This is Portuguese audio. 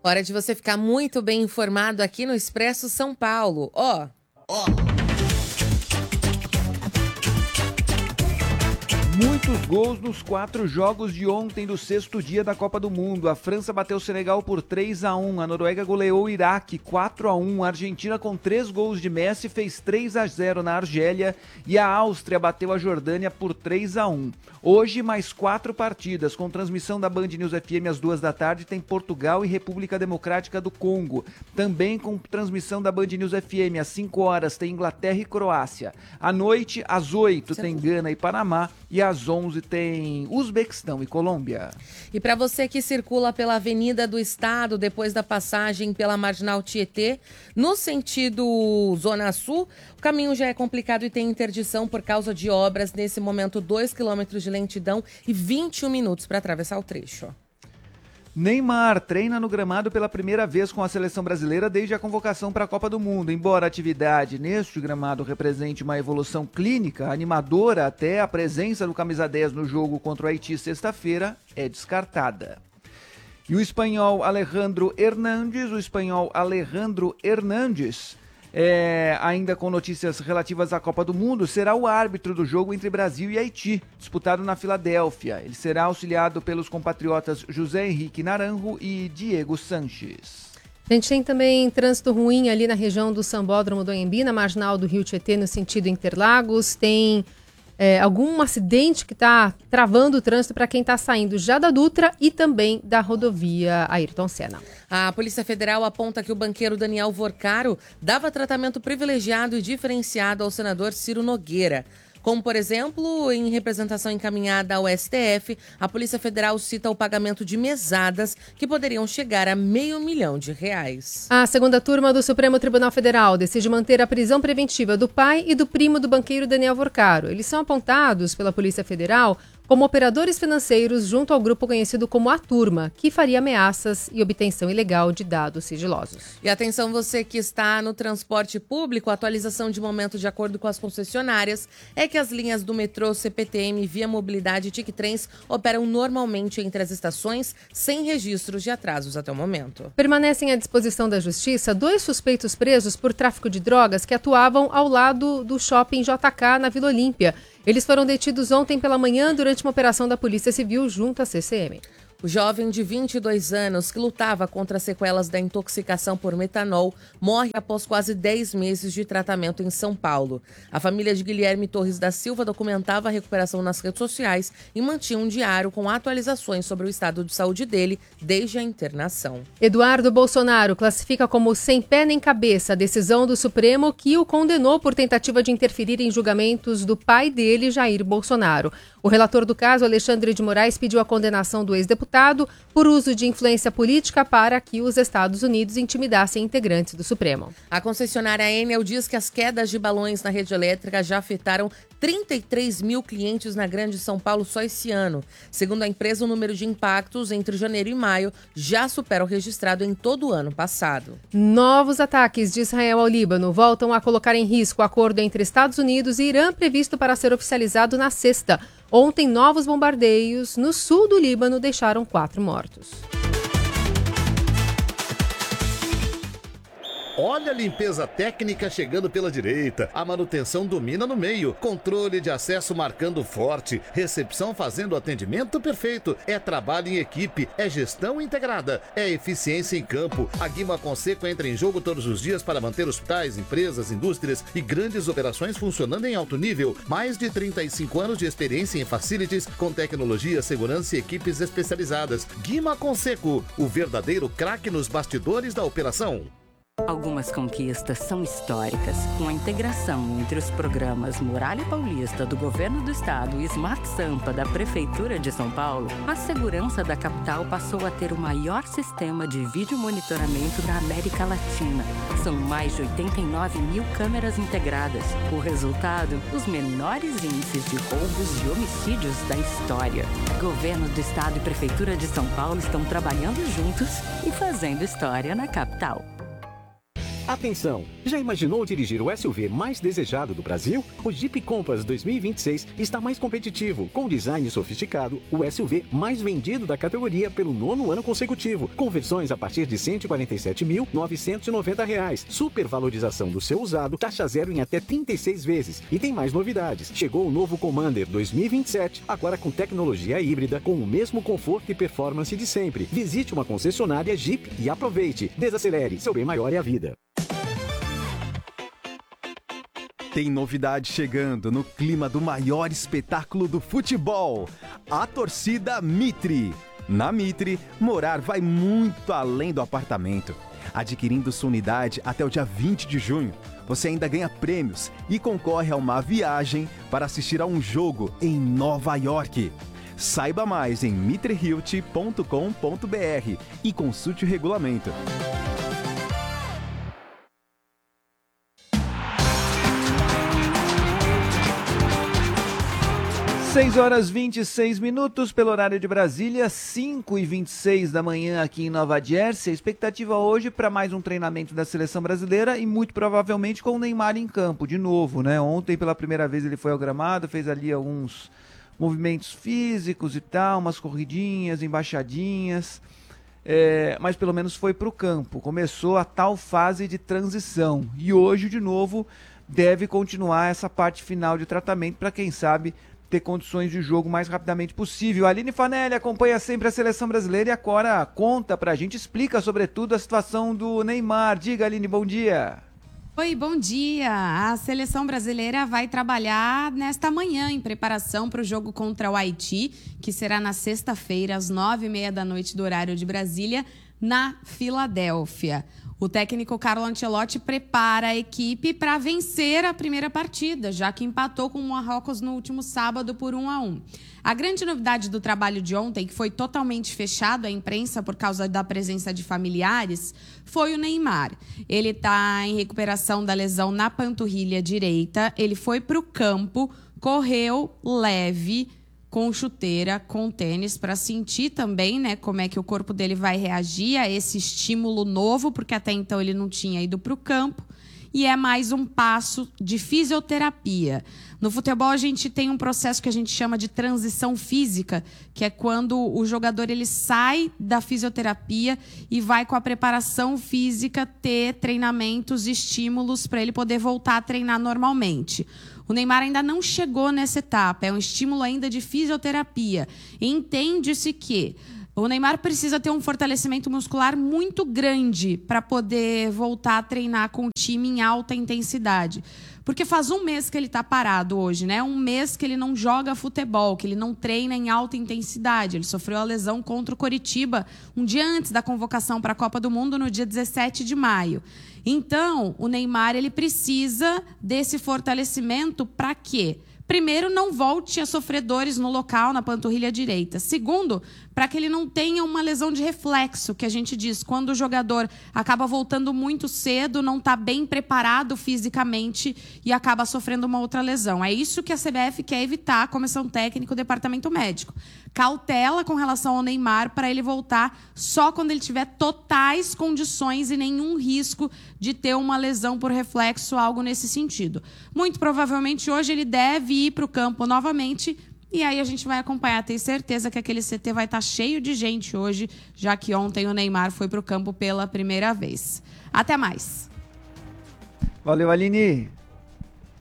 Hora de você ficar muito bem informado aqui no Expresso São Paulo. Ó. Muitos gols nos 4 jogos de ontem do 6º dia da Copa do Mundo. A França bateu o Senegal por 3-1, a Noruega goleou o Iraque 4-1, a Argentina com 3 gols de Messi fez 3-0 na Argélia e a Áustria bateu a Jordânia por 3-1. Hoje mais 4 partidas, com transmissão da Band News FM às 2 da tarde, tem Portugal e República Democrática do Congo. Também com transmissão da Band News FM às 5 horas tem Inglaterra e Croácia. À noite, às 8 tem Gana e Panamá e às 11 tem Uzbequistão e Colômbia. E para você que circula pela Avenida do Estado depois da passagem pela Marginal Tietê, no sentido Zona Sul, o caminho já é complicado e tem interdição por causa de obras. Nesse momento, 2 quilômetros de lentidão e 21 minutos para atravessar o trecho. Neymar treina no gramado pela primeira vez com a seleção brasileira desde a convocação para a Copa do Mundo. Embora a atividade neste gramado represente uma evolução clínica, animadora até, a presença do camisa 10 no jogo contra o Haiti sexta-feira é descartada. E o espanhol Alejandro Hernández, ainda com notícias relativas à Copa do Mundo, será o árbitro do jogo entre Brasil e Haiti, disputado na Filadélfia. Ele será auxiliado pelos compatriotas José Henrique Naranjo e Diego Sanches. A gente tem também trânsito ruim ali na região do Sambódromo do Anhembi, na marginal do Rio Tietê, no sentido Interlagos. Tem algum acidente que está travando o trânsito para quem está saindo já da Dutra e também da rodovia Ayrton Senna. A Polícia Federal aponta que o banqueiro Daniel Vorcaro dava tratamento privilegiado e diferenciado ao senador Ciro Nogueira. Como, por exemplo, em representação encaminhada ao STF, a Polícia Federal cita o pagamento de mesadas que poderiam chegar a R$500 mil. A segunda turma do Supremo Tribunal Federal decide manter a prisão preventiva do pai e do primo do banqueiro Daniel Vorcaro. Eles são apontados pela Polícia Federal como operadores financeiros junto ao grupo conhecido como A Turma, que faria ameaças e obtenção ilegal de dados sigilosos. E atenção você que está no transporte público, a atualização de momento de acordo com as concessionárias é que as linhas do metrô, CPTM, Via Mobilidade e TicTrens operam normalmente entre as estações, sem registros de atrasos até o momento. Permanecem à disposição da Justiça 2 suspeitos presos por tráfico de drogas que atuavam ao lado do shopping JK na Vila Olímpia. Eles foram detidos ontem pela manhã durante uma operação da Polícia Civil junto à CCM. O jovem de 22 anos, que lutava contra as sequelas da intoxicação por metanol, morre após quase 10 meses de tratamento em São Paulo. A família de Guilherme Torres da Silva documentava a recuperação nas redes sociais e mantinha um diário com atualizações sobre o estado de saúde dele desde a internação. Eduardo Bolsonaro classifica como sem pé nem cabeça a decisão do Supremo que o condenou por tentativa de interferir em julgamentos do pai dele, Jair Bolsonaro. O relator do caso, Alexandre de Moraes, pediu a condenação do ex-deputado por uso de influência política para que os Estados Unidos intimidassem integrantes do Supremo. A concessionária Enel diz que as quedas de balões na rede elétrica já afetaram 33 mil clientes na Grande São Paulo só esse ano. Segundo a empresa, o número de impactos entre janeiro e maio já supera o registrado em todo o ano passado. Novos ataques de Israel ao Líbano voltam a colocar em risco o acordo entre Estados Unidos e Irã previsto para ser oficializado na sexta. Ontem, novos bombardeios no sul do Líbano deixaram 4 mortos. Olha a limpeza técnica chegando pela direita, a manutenção domina no meio, controle de acesso marcando forte, recepção fazendo atendimento perfeito. É trabalho em equipe, é gestão integrada, é eficiência em campo. A Guima Conseco entra em jogo todos os dias para manter hospitais, empresas, indústrias e grandes operações funcionando em alto nível. Mais de 35 anos de experiência em facilities, com tecnologia, segurança e equipes especializadas. Guima Conseco, o verdadeiro craque nos bastidores da operação. Algumas conquistas são históricas. Com a integração entre os programas Muralha Paulista do Governo do Estado e Smart Sampa da Prefeitura de São Paulo, a segurança da capital passou a ter o maior sistema de vídeo monitoramento da América Latina. São mais de 89 mil câmeras integradas. O resultado, os menores índices de roubos e homicídios da história. Governo do Estado e Prefeitura de São Paulo estão trabalhando juntos e fazendo história na capital. Atenção! Já imaginou dirigir o SUV mais desejado do Brasil? O Jeep Compass 2026 está mais competitivo, com design sofisticado, o SUV mais vendido da categoria pelo 9º ano consecutivo, com versões a partir de R$ 147.990. Supervalorização do seu usado, taxa zero em até 36 vezes. E tem mais novidades. Chegou o novo Commander 2027, agora com tecnologia híbrida, com o mesmo conforto e performance de sempre. Visite uma concessionária Jeep e aproveite. Desacelere, seu bem maior é a vida. Tem novidade chegando no clima do maior espetáculo do futebol, a torcida Mitre. Na Mitre, morar vai muito além do apartamento. Adquirindo sua unidade até o dia 20 de junho, você ainda ganha prêmios e concorre a uma viagem para assistir a um jogo em Nova York. Saiba mais em mitrehilt.com.br e consulte o regulamento. 6h26 pelo horário de Brasília, 5h26 da manhã aqui em Nova Jersey. A expectativa hoje para mais um treinamento da seleção brasileira e muito provavelmente com o Neymar em campo de novo, né? Ontem pela primeira vez ele foi ao gramado, fez ali alguns movimentos físicos e tal, umas corridinhas, embaixadinhas, mas pelo menos foi para o campo. Começou a tal fase de transição e hoje de novo deve continuar essa parte final de tratamento para quem sabe ter condições de jogo o mais rapidamente possível. A Aline Fanelli acompanha sempre a seleção brasileira e agora conta pra gente, explica sobretudo a situação do Neymar. Diga, Aline, bom dia. Oi, bom dia. A seleção brasileira vai trabalhar nesta manhã em preparação para o jogo contra o Haiti, que será na sexta-feira, às 9h30 da noite do horário de Brasília, na Filadélfia. O técnico Carlo Ancelotti prepara a equipe para vencer a primeira partida, já que empatou com o Marrocos no último sábado por 1-1. A grande novidade do trabalho de ontem, que foi totalmente fechado à imprensa por causa da presença de familiares, foi o Neymar. Ele está em recuperação da lesão na panturrilha direita, ele foi para o campo, correu leve, com chuteira, com tênis, para sentir também, né, como é que o corpo dele vai reagir a esse estímulo novo, porque até então ele não tinha ido para o campo. E é mais um passo de fisioterapia. No futebol, a gente tem um processo que a gente chama de transição física, que é quando o jogador ele sai da fisioterapia e vai com a preparação física ter treinamentos, estímulos para ele poder voltar a treinar normalmente. O Neymar ainda não chegou nessa etapa, é um estímulo ainda de fisioterapia. Entende-se que o Neymar precisa ter um fortalecimento muscular muito grande para poder voltar a treinar com o time em alta intensidade. Porque faz um mês que ele está parado hoje, né? Um mês que ele não joga futebol, que ele não treina em alta intensidade. Ele sofreu a lesão contra o Coritiba um dia antes da convocação para a Copa do Mundo, no dia 17 de maio. Então, o Neymar ele precisa desse fortalecimento para quê? Primeiro, não volte a sofrer dores no local, na panturrilha direita. Segundo, para que ele não tenha uma lesão de reflexo, que a gente diz, quando o jogador acaba voltando muito cedo, não está bem preparado fisicamente e acaba sofrendo uma outra lesão. É isso que a CBF quer evitar, a comissão técnica, o departamento médico. Cautela com relação ao Neymar para ele voltar só quando ele tiver totais condições e nenhum risco de ter uma lesão por reflexo, algo nesse sentido. Muito provavelmente hoje ele deve ir para o campo novamente e aí a gente vai acompanhar. Tenho certeza que aquele CT vai estar cheio de gente hoje, já que ontem o Neymar foi para o campo pela primeira vez. Até mais. Valeu, Aline.